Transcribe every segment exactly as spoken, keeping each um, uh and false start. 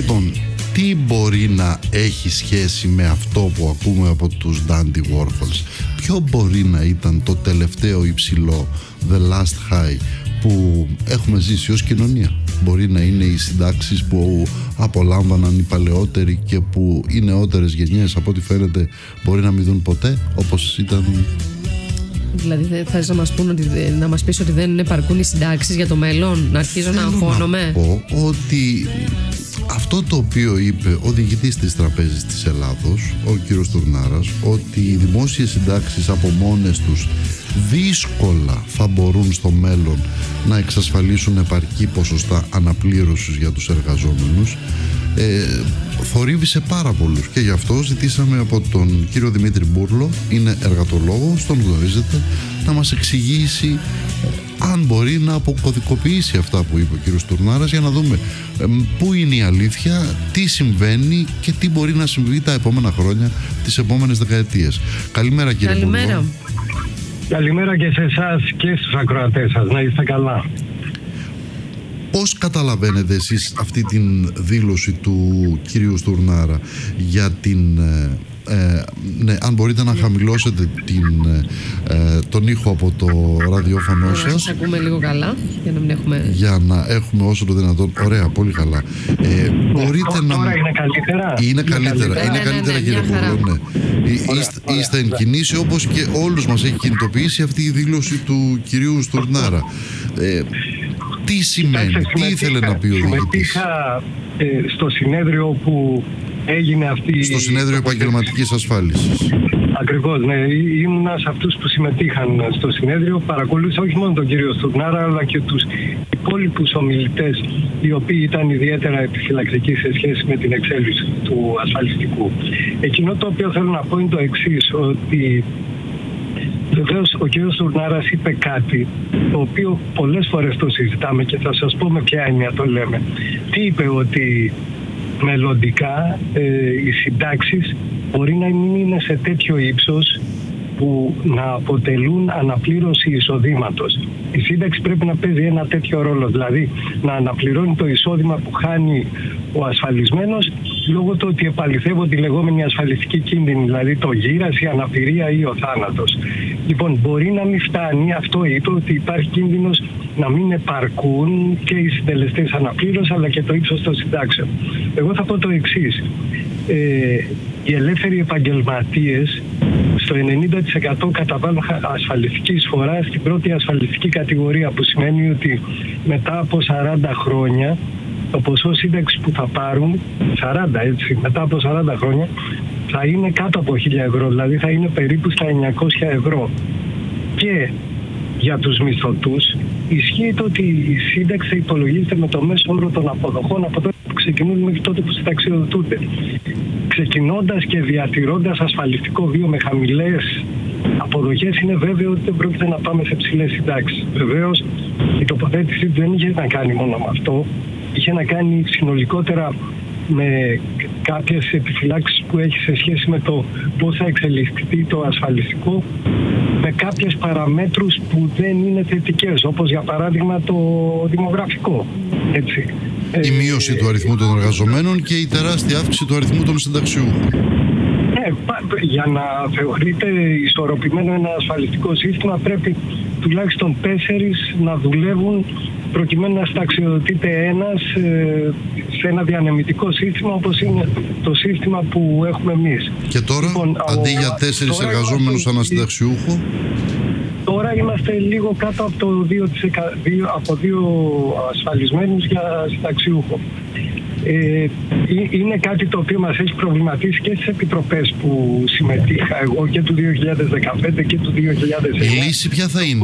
Λοιπόν, τι μπορεί να έχει σχέση με αυτό που ακούμε από τους Dandy Warhols? Ποιο μπορεί να ήταν το τελευταίο υψηλό, the last high, που έχουμε ζήσει ως κοινωνία? Μπορεί να είναι οι συντάξεις που απολάμβαναν οι παλαιότεροι και που οι νεότερες γενιές, από ό,τι φαίνεται, μπορεί να μην δουν ποτέ, όπως ήταν. Δηλαδή θες να μας, πούν ότι, να μας πεις ότι δεν επαρκούν οι συντάξεις για το μέλλον? Να αρχίζω να αγχώνομαι? Να πω ότι αυτό το οποίο είπε ο διοικητής της Τραπέζης της Ελλάδος, ο κύριος Τουρνάρας, ότι οι δημόσιες συντάξεις από μόνες τους δύσκολα θα μπορούν στο μέλλον να εξασφαλίσουν επαρκή ποσοστά αναπλήρωσης για τους εργαζόμενους, ε, θορύβησε πάρα πολλούς, και γι' αυτό ζητήσαμε από τον κύριο Δημήτρη Μπούρλο, είναι εργατολόγος, τον γνωρίζετε, να μας εξηγήσει αν μπορεί να αποκωδικοποιήσει αυτά που είπε ο κύριος Τουρνάρας, για να δούμε ε, πού είναι η αλήθεια, τι συμβαίνει και τι μπορεί να συμβεί τα επόμενα χρόνια, τις επόμενες δεκαετίες. Καλημέρα, κύριε Καλημέρα. Μπούρλο. Καλημέρα και σε εσάς και στους ακροατές σας. Να είστε καλά. Πώς καταλαβαίνετε εσείς αυτή την δήλωση του κύριου Στουρνάρα για την... Ε, ναι, αν μπορείτε να χαμηλώσετε την, ε, τον ήχο από το ραδιόφωνο σας. Να σας ακούμε λίγο καλά, για να μην έχουμε... Για να έχουμε όσο το δυνατόν. Ωραία, πολύ καλά. Ε, μπορείτε Τώρα να... Τώρα είναι καλύτερα. Είναι καλύτερα, είναι ναι, καλύτερα, ναι, ναι, κύριε Πουρλό, ναι. Ωραία, Είστε, ωραία. είστε εν κινήσει, όπως και όλους μας έχει κινητοποιήσει αυτή η δήλωση του κυρίου Στουρνάρα. Ε, τι σημαίνει, Κοιτάξτε, τι ήθελε να πει ο διοικητής? Συμμετείχα ε, στο συνέδριο που έγινε αυτή... Στο συνέδριο επαγγελματικής ασφάλισης. Ακριβώς, ναι. Ήμουνα σε αυτούς που συμμετείχαν στο συνέδριο. Παρακολούθησα όχι μόνο τον κύριο Στουρνάρα, αλλά και τους υπόλοιπους ομιλητές, οι οποίοι ήταν ιδιαίτερα επιφυλακτικοί σε σχέση με την εξέλιξη του ασφαλιστικού. Εκείνο το οποίο θέλω να πω είναι το εξής, ότι βεβαίως ο κ. Στουρνάρας είπε κάτι το οποίο πολλές φορές το συζητάμε και θα σας πω με ποια έννοια το λέμε. Τι είπε? Ότι μελλοντικά ε, οι συντάξεις μπορεί να μην είναι σε τέτοιο ύψος που να αποτελούν αναπλήρωση εισοδήματος. Η σύνταξη πρέπει να παίζει ένα τέτοιο ρόλο, δηλαδή να αναπληρώνει το εισόδημα που χάνει ο ασφαλισμένος λόγω του ότι επαληθεύονται η λεγόμενη ασφαλιστική κίνδυνη, δηλαδή το γύρας, η αναπηρία ή ο θάνατος. Λοιπόν, μπορεί να μην φτάνει, αυτό είπε, ότι υπάρχει κίνδυνος να μην επαρκούν και οι συντελεστές αναπλήρωση αλλά και το ύψος των συντάξεων. Εγώ θα πω το εξής. Ε, οι ελεύθεροι επαγγελματίες στο ενενήντα τοις εκατό καταβάλουν ασφαλιστική εισφορά στην πρώτη ασφαλιστική κατηγορία, που σημαίνει ότι μετά από σαράντα χρόνια το ποσό σύνταξη που θα πάρουν, σαράντα έτσι, μετά από σαράντα χρόνια, θα είναι κάτω από χίλια ευρώ, δηλαδή θα είναι περίπου στα εννιακόσια ευρώ. Και για τους μισθωτούς ισχύει το ότι η σύνταξη θα υπολογίζεται με το μέσο όρο των αποδοχών από τότε που ξεκινούν μέχρι τότε που συνταξιοδοτούνται. Ξεκινώντας και διατηρώντας ασφαλιστικό βίο με χαμηλές αποδοχές, είναι βέβαιο ότι δεν πρόκειται να πάμε σε ψηλές συντάξεις. Βεβαίως η τοποθέτηση δεν είχε να κάνει μόνο με αυτό, είχε να κάνει συνολικότερα με κάποιες επιφυλάξεις που έχει σε σχέση με το πώς θα εξελιχθεί το ασφαλιστικό, με κάποιες παραμέτρους που δεν είναι θετικές, όπως για παράδειγμα το δημογραφικό. Έτσι. Η μείωση του αριθμού των εργαζομένων και η τεράστια αύξηση του αριθμού των συνταξιούχων. Ε, για να θεωρείται ισορροπημένο ένα ασφαλιστικό σύστημα πρέπει τουλάχιστον τέσσερις να δουλεύουν προκειμένου να συνταξιοδοτείται ένας ε, σε ένα διανεμητικό σύστημα όπως είναι το σύστημα που έχουμε εμείς. Και τώρα, λοιπόν, αντί ο, για τέσσερις εργαζόμενους ανασυνταξιούχο, τώρα είμαστε λίγο κάτω από, το δύο, από δύο ασφαλισμένους για συνταξιούχο. Ε, είναι κάτι το οποίο μας έχει προβληματίσει και στις επιτροπές που συμμετείχα εγώ και του δύο χιλιάδες δεκαπέντε και του δύο χιλιάδες εννιά. Η λύση ποια θα είναι?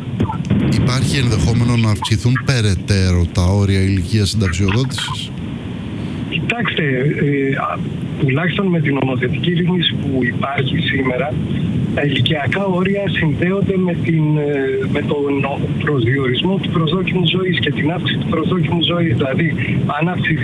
Υπάρχει ενδεχόμενο να αυξηθούν περαιτέρω τα όρια ηλικίας συνταξιοδότησης? Κοιτάξτε, ε, τουλάχιστον με την νομοθετική ρύθμιση που υπάρχει σήμερα, τα ηλικιακά όρια συνδέονται με, την, με τον προσδιορισμό του προσδόκιμου ζωής και την αύξηση του προσδόκιμου ζωής. Δηλαδή, αν αυξηθεί